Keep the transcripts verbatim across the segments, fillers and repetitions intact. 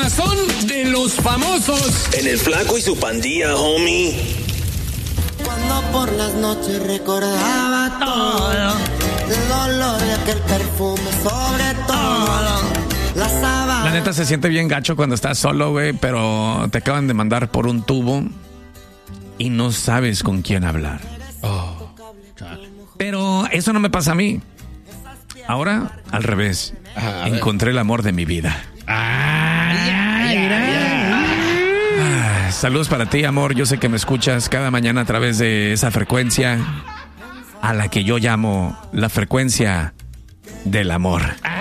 son de los famosos. En el Flaco y su Pandilla, homie. Cuando por las noches recordaba todo, el olor de aquel perfume sobre todo, la sábana. La neta se siente bien gacho cuando estás solo, güey, pero te acaban de mandar por un tubo y no sabes con quién hablar. Oh, pero eso no me pasa a mí. Ahora, al revés. Ah, encontré el amor de mi vida. Ah, ya, ya, ya. Ah, saludos para ti, amor. Yo sé que me escuchas cada mañana a través de esa frecuencia a la que yo llamo la frecuencia del amor.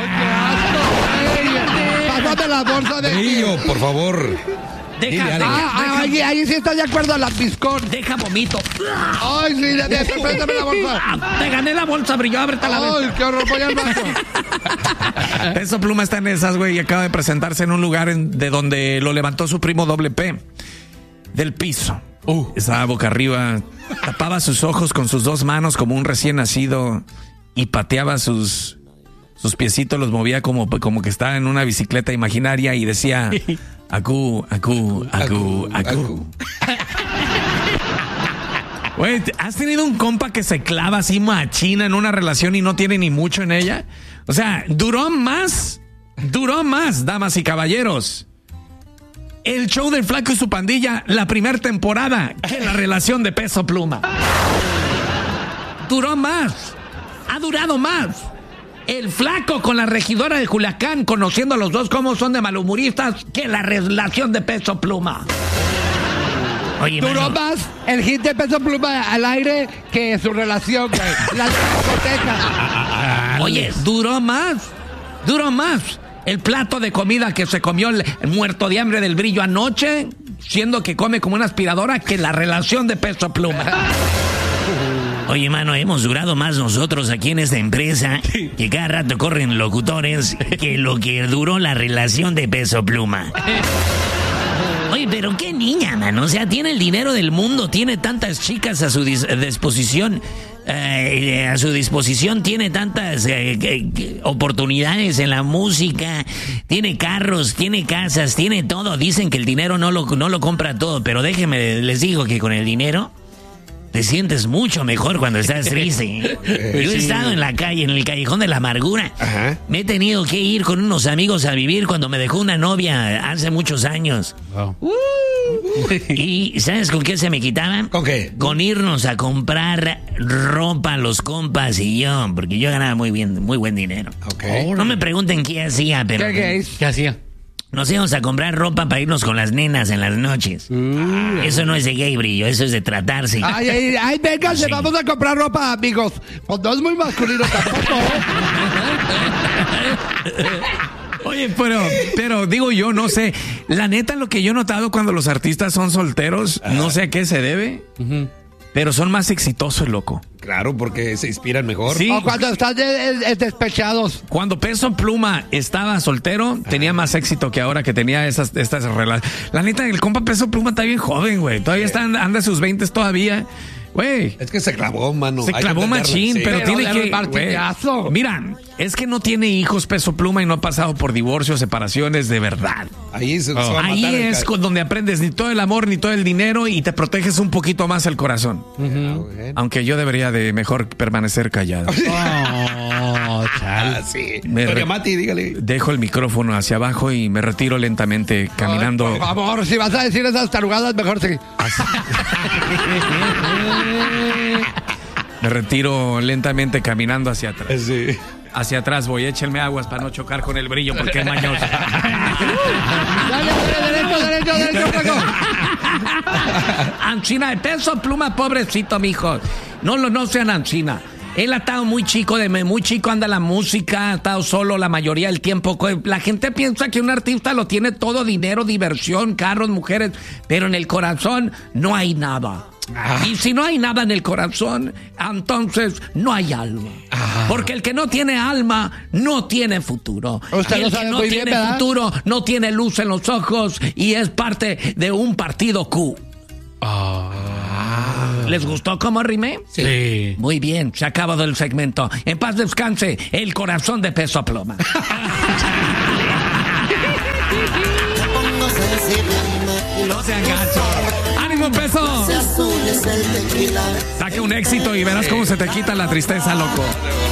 Pásate la bolsa de... Brillo, por favor. Deja, deja, ah, deja. Ahí, ahí sí estás de acuerdo a la piscón. Deja vomito. Ay, sí, de, de, préstame la bolsa. Te gané la bolsa, Brillo, ábrete la bolsa. Ay, qué horror, voy al baño. Peso Pluma está en esas, güey, y acaba de presentarse en un lugar en, de donde lo levantó su primo Doble P. Del piso. Uh. Estaba boca arriba, tapaba sus ojos con sus dos manos como un recién nacido y pateaba sus, sus piecitos, los movía como, como que estaba en una bicicleta imaginaria y decía... Acú, acú, acú, acú. Güey, ¿has tenido un compa que se clava así machina en una relación y no tiene ni mucho en ella? O sea, duró más, duró más, damas y caballeros. El show del Flaco y su Pandilla, la primera temporada, que la relación de Peso Pluma. Duró más, ha durado más. El Flaco con la regidora de Culiacán, conociendo a los dos cómo son de malhumoristas, que la relación de Peso Pluma. Oye, duró mano. Más el hit de Peso Pluma al aire que su relación, güey. La discoteca. Oye, duró más, duró más. El plato de comida que se comió el muerto de hambre del Brillo anoche, siendo que come como una aspiradora, que la relación de Peso Pluma. Oye, mano, hemos durado más nosotros aquí en esta empresa, que cada rato corren locutores, que lo que duró la relación de Peso Pluma. Oye, pero qué niña, mano. O sea, tiene el dinero del mundo, tiene tantas chicas a su dis- disposición, eh, a su disposición, tiene tantas eh, eh, oportunidades en la música, tiene carros, tiene casas, tiene todo. Dicen que el dinero no lo, no lo compra todo, pero déjenme, les digo que con el dinero... te sientes mucho mejor cuando estás triste. Yo he estado en la calle, en el callejón de la amargura. Ajá. Me he tenido que ir con unos amigos a vivir cuando me dejó una novia hace muchos años. Wow. Uh. ¿Y sabes con qué se me quitaban? ¿Con qué? Con irnos a comprar ropa los compas y yo, porque yo ganaba muy bien, muy buen dinero. Okay. No me pregunten qué hacía, pero... ¿Qué, qué, ¿Qué hacía? Nos íbamos a comprar ropa para irnos con las nenas en las noches. Uh, eso no es de gay, Brillo, eso es de tratarse. Ay, ay, ay, venga, sí. Vamos a comprar ropa, amigos. Pues no es muy masculino tampoco. Oye, pero, pero digo yo, no sé. La neta, lo que yo he notado cuando los artistas son solteros, uh-huh. no sé a qué se debe, uh-huh. pero son más exitosos, loco. Claro, porque se inspiran mejor. Sí. O cuando están de, de, despechados. Cuando Peso Pluma estaba soltero, ah. tenía más éxito que ahora que tenía esas, estas relaciones. La neta, el compa Peso Pluma está bien joven, güey. Todavía está, anda en sus veintes todavía. Güey. Es que se clavó, mano. Se Hay clavó machín, sí. pero, pero tiene que... Martillazo. Mira, es que no tiene hijos Peso Pluma y no ha pasado por divorcios, separaciones de verdad. Ahí, se, oh. se va a Ahí es el... donde aprendes ni todo el amor ni todo el dinero y te proteges un poquito más el corazón. Uh-huh. Aunque yo debería de mejor permanecer callado. Oh, chal. Ah, sí. Doña re- Mati, dígale. Dejo el micrófono hacia abajo y me retiro lentamente caminando. Ay, por favor, si vas a decir esas tarugadas, mejor sí. Me retiro lentamente caminando hacia atrás. Sí. Hacia atrás voy, échenme aguas para no chocar con el Brillo porque es mañoso. Dale, derecho, derecho, derecho, derecho. Ancina de Peso Pluma, pobrecito, mijo. No lo no sean Ancina. Él ha estado muy chico, de muy chico anda la música, ha estado solo la mayoría del tiempo. La gente piensa que un artista lo tiene todo, dinero, diversión, carros, mujeres, pero en el corazón no hay nada. Ah. Y si no hay nada en el corazón, entonces no hay alma. Ah. Porque el que no tiene alma no tiene futuro. Usted y el lo que no muy tiene bien, futuro no tiene luz en los ojos y es parte de un partido Q. Ah. ¿Les gustó cómo rimé? Sí. Muy bien, se ha acabado el segmento. En paz descanse el corazón de Peso Pluma. No sean gachos. ¡Ánimo, Peso! Ese azul es el tequila. Saque un éxito y verás cómo se te quita la tristeza, loco.